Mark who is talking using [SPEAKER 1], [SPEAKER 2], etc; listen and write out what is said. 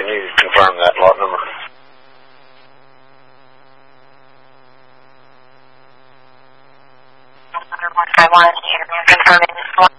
[SPEAKER 1] you confirm that lot number?
[SPEAKER 2] I want you confirming this one.